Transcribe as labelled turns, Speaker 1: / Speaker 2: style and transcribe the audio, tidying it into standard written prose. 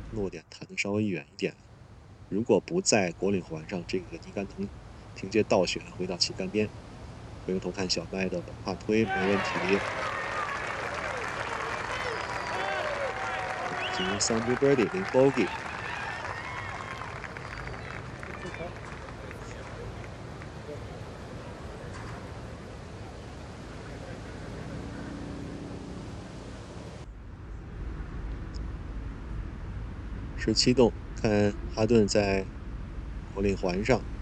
Speaker 1: 落点弹得稍微远一点。如果不在果岭环上，这个应该能凭借倒旋回到旗杆边。回过头看小麦的耙推没问题，进行3 birdie 0 bogey。17洞，看哈顿在果岭环上